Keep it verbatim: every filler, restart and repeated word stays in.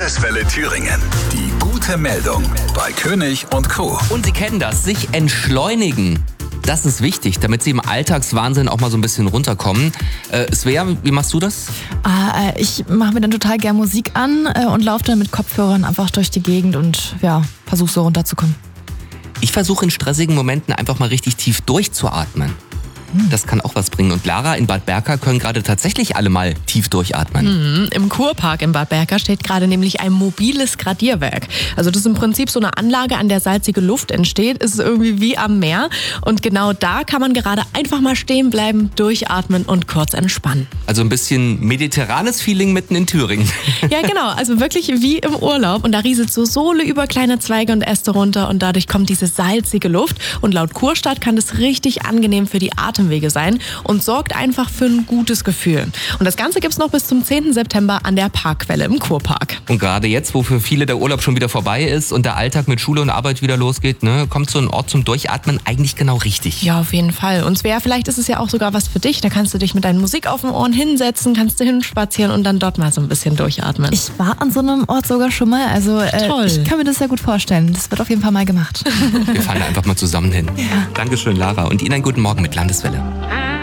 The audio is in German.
Landeswelle Thüringen. Die gute Meldung bei König und Co. Und Sie kennen das, sich entschleunigen. Das ist wichtig, damit Sie im Alltagswahnsinn auch mal so ein bisschen runterkommen. Äh, Svea, wie machst du das? Ah, äh, ich mache mir dann total gern Musik an äh, und laufe dann mit Kopfhörern einfach durch die Gegend und ja, versuche so runterzukommen. Ich versuche in stressigen Momenten einfach mal richtig tief durchzuatmen. Das kann auch was bringen. Und Lara, in Bad Berka können gerade tatsächlich alle mal tief durchatmen. Mhm. Im Kurpark in Bad Berka steht gerade nämlich ein mobiles Gradierwerk. Also das ist im Prinzip so eine Anlage, an der salzige Luft entsteht. Es ist irgendwie wie am Meer. Und genau da kann man gerade einfach mal stehen bleiben, durchatmen und kurz entspannen. Also ein bisschen mediterranes Feeling mitten in Thüringen. Ja, genau. Also wirklich wie im Urlaub. Und da rieselt so Sohle über kleine Zweige und Äste runter. Und dadurch kommt diese salzige Luft. Und laut Kurstadt kann das richtig angenehm für die Atemwege sein und sorgt einfach für ein gutes Gefühl. Und das Ganze gibt's noch bis zum zehnten September an der Parkquelle im Kurpark. Und gerade jetzt, wo für viele der Urlaub schon wieder vorbei ist und der Alltag mit Schule und Arbeit wieder losgeht, ne, kommt so ein Ort zum Durchatmen eigentlich genau richtig. Ja, auf jeden Fall. Und Svea, vielleicht ist es ja auch sogar was für dich. Da kannst du dich mit deiner Musik auf den Ohren hinsetzen, kannst du hinspazieren und dann dort mal so ein bisschen durchatmen. Ich war an so einem Ort sogar schon mal, also äh, Toll. ich kann mir das sehr gut vorstellen. Das wird auf jeden Fall mal gemacht. Wir fahren da einfach mal zusammen hin. Ja. Dankeschön, Lara. Und Ihnen einen guten Morgen mit Landeswelle.